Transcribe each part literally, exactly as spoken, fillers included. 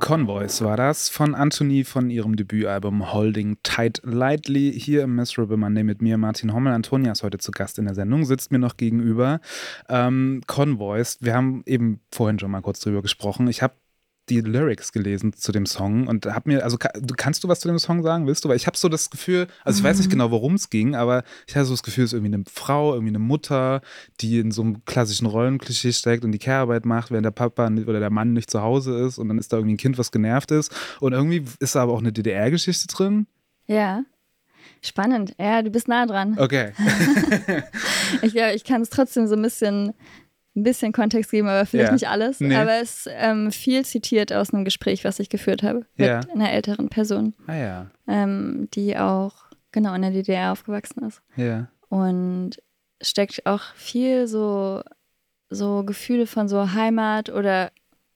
Convoys war das von Anthony von ihrem Debütalbum Holding Tight Lightly hier im Miserable Monday mit mir, Martin Hommel. Antonia ist heute zu Gast in der Sendung, sitzt mir noch gegenüber. Ähm, Convoys, wir haben eben vorhin schon mal kurz drüber gesprochen. Ich habe die Lyrics gelesen zu dem Song und hab mir, also du kannst du was zu dem Song sagen, willst du? Weil ich habe so das Gefühl, also ich weiß nicht genau, worum es ging, aber ich hatte so das Gefühl, es ist irgendwie eine Frau, irgendwie eine Mutter, die in so einem klassischen Rollenklischee steckt und die Care-Arbeit macht, während der Papa oder der Mann nicht zu Hause ist und dann ist da irgendwie ein Kind, was genervt ist und irgendwie ist da aber auch eine D D R-Geschichte drin. Ja, spannend. Ja, du bist nah dran. Okay. ich glaube, ich kann es trotzdem so ein bisschen ein bisschen Kontext geben, aber vielleicht ja. nicht alles. Nee. Aber es ist ähm, viel zitiert aus einem Gespräch, was ich geführt habe mit ja. einer älteren Person, ah, ja. ähm, die auch genau in der D D R aufgewachsen ist. Ja. Und steckt auch viel so, so Gefühle von so Heimat oder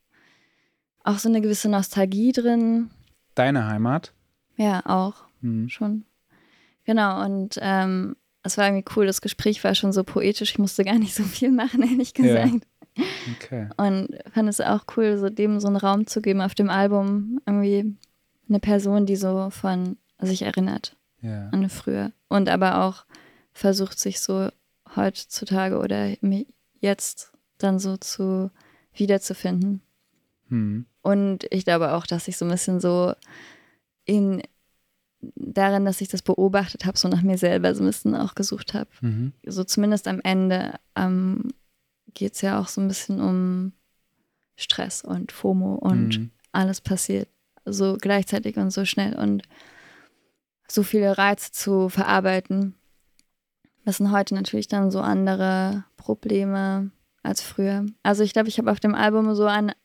auch so eine gewisse Nostalgie drin. Deine Heimat? Ja, auch hm. schon. Genau, und ähm, es war irgendwie cool, das Gespräch war schon so poetisch, ich musste gar nicht so viel machen, ehrlich gesagt. Ja. Okay. Und fand es auch cool, so dem so einen Raum zu geben auf dem Album. Irgendwie eine Person, die so von sich erinnert ja. an früher. Und aber auch versucht, sich so heutzutage oder jetzt dann so zu wiederzufinden. Hm. Und ich glaube auch, dass ich so ein bisschen so in darin, dass ich das beobachtet habe, so nach mir selber so ein bisschen auch gesucht habe. Mhm. So zumindest am Ende ähm, geht es ja auch so ein bisschen um Stress und FOMO und mhm. alles passiert so gleichzeitig und so schnell und so viele Reize zu verarbeiten. Das sind heute natürlich dann so andere Probleme als früher. Also ich glaube, ich habe auf dem Album so an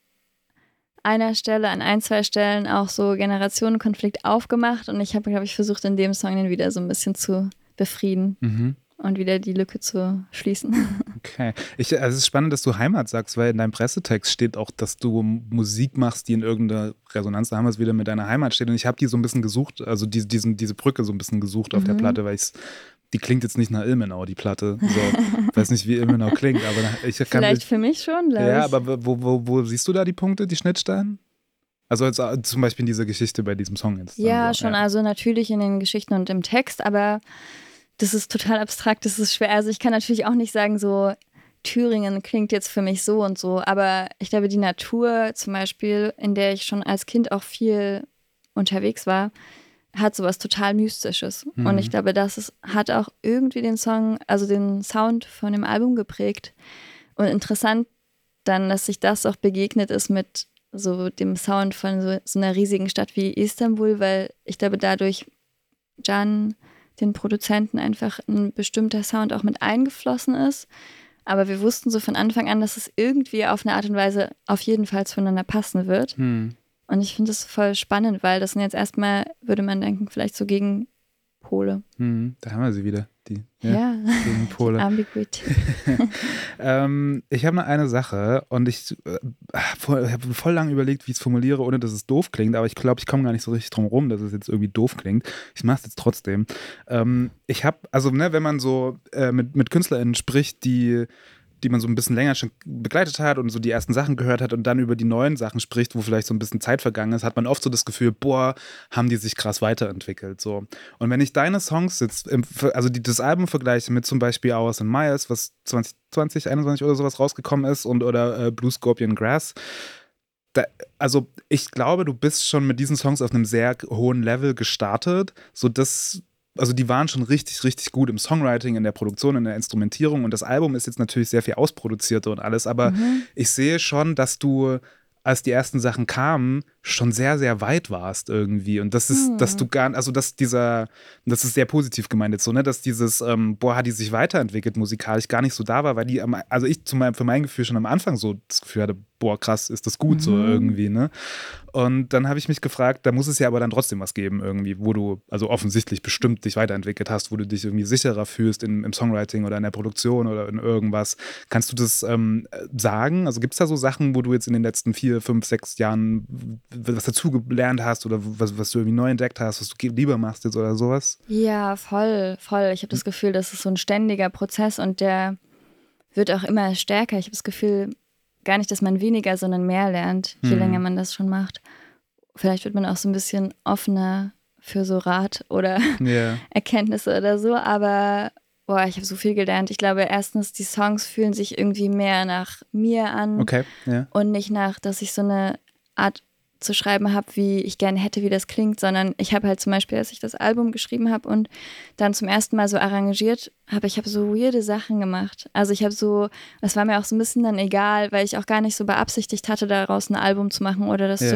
einer Stelle, an ein, zwei Stellen auch so Generationenkonflikt aufgemacht und ich habe, glaube ich, versucht, in dem Song den wieder so ein bisschen zu befrieden mhm. und wieder die Lücke zu schließen. Okay. Ich, also es ist spannend, dass du Heimat sagst, weil in deinem Pressetext steht auch, dass du Musik machst, die in irgendeiner Resonanz, da haben wir es wieder, mit deiner Heimat steht und ich habe die so ein bisschen gesucht, also die, diesen, diese Brücke so ein bisschen gesucht auf mhm. der Platte, weil ich die klingt jetzt nicht nach Ilmenau, die Platte. So, ich weiß nicht, wie Ilmenau klingt, aber ich kann Vielleicht nicht, für mich schon, glaube ich. Ja, aber wo, wo, wo siehst du da die Punkte, die Schnittstellen? Also jetzt, zum Beispiel in dieser Geschichte bei diesem Song jetzt. Ja, so. schon, ja. Also natürlich in den Geschichten und im Text, aber das ist total abstrakt, das ist schwer. Also ich kann natürlich auch nicht sagen, so Thüringen klingt jetzt für mich so und so, aber ich glaube, die Natur zum Beispiel, in der ich schon als Kind auch viel unterwegs war, hat sowas total Mystisches. Mhm. Und ich glaube, das ist, hat auch irgendwie den Song, also den Sound von dem Album geprägt. Und interessant dann, dass sich das auch begegnet ist mit so dem Sound von so, so einer riesigen Stadt wie Istanbul, weil ich glaube, dadurch Can, den Produzenten, einfach ein bestimmter Sound auch mit eingeflossen ist. Aber wir wussten so von Anfang an, dass es irgendwie auf eine Art und Weise auf jeden Fall zueinander passen wird. Hm. Und ich finde das voll spannend, weil das sind jetzt erstmal, würde man denken, vielleicht so Gegenpole. Hm, da haben wir sie wieder, die, ja, ja, Gegenpole. Die Ambiguität. ähm, ich habe noch eine Sache und ich äh, voll, habe voll lange überlegt, wie ich es formuliere, ohne dass es doof klingt, aber ich glaube, ich komme gar nicht so richtig drum rum, dass es jetzt irgendwie doof klingt. Ich mache es jetzt trotzdem. Ähm, ich habe, also ne, wenn man so äh, mit, mit KünstlerInnen spricht, die die man so ein bisschen länger schon begleitet hat und so die ersten Sachen gehört hat und dann über die neuen Sachen spricht, wo vielleicht so ein bisschen Zeit vergangen ist, hat man oft so das Gefühl, boah, haben die sich krass weiterentwickelt. So. Und wenn ich deine Songs jetzt, im, also die, das Album vergleiche mit zum Beispiel Hours and Miles, was zwanzig zwanzig, einundzwanzig oder sowas rausgekommen ist und oder äh, Blue Scorpion Grass, da, also ich glaube, du bist schon mit diesen Songs auf einem sehr hohen Level gestartet, sodass also die waren schon richtig, richtig gut im Songwriting, in der Produktion, in der Instrumentierung und das Album ist jetzt natürlich sehr viel ausproduzierter und alles, aber mhm. ich sehe schon, dass du, als die ersten Sachen kamen, schon sehr, sehr weit warst irgendwie und das ist, hm. dass du gar, also dass dieser, das ist sehr positiv gemeint jetzt so, ne, dass dieses, ähm, boah, hat die sich weiterentwickelt musikalisch gar nicht so da war, weil die, also ich zu meinem, für mein Gefühl schon am Anfang so das Gefühl hatte, boah, krass, ist das gut mhm. so irgendwie, ne? Und dann habe ich mich gefragt, da muss es ja aber dann trotzdem was geben irgendwie, wo du, also offensichtlich bestimmt dich weiterentwickelt hast, wo du dich irgendwie sicherer fühlst in, im Songwriting oder in der Produktion oder in irgendwas. Kannst du das ähm, sagen? Also gibt es da so Sachen, wo du jetzt in den letzten vier, fünf, sechs Jahren was dazu gelernt hast oder was, was du irgendwie neu entdeckt hast, was du lieber machst jetzt oder sowas? Ja, voll, voll. Ich habe das Gefühl, das ist so ein ständiger Prozess und der wird auch immer stärker. Ich habe das Gefühl, gar nicht, dass man weniger, sondern mehr lernt, je mhm. länger man das schon macht. vielleicht wird man auch so ein bisschen offener für so Rat oder Ja. Erkenntnisse oder so, aber boah, ich habe so viel gelernt. Ich glaube, erstens, die Songs fühlen sich irgendwie mehr nach mir an Okay, ja. und nicht nach, dass ich so eine Art zu schreiben habe, wie ich gerne hätte, wie das klingt, sondern ich habe halt zum Beispiel, als ich das Album geschrieben habe und dann zum ersten Mal so arrangiert habe, ich habe so weirde Sachen gemacht. Also ich habe so, das war mir auch so ein bisschen dann egal, weil ich auch gar nicht so beabsichtigt hatte, daraus ein Album zu machen oder das Ja. zu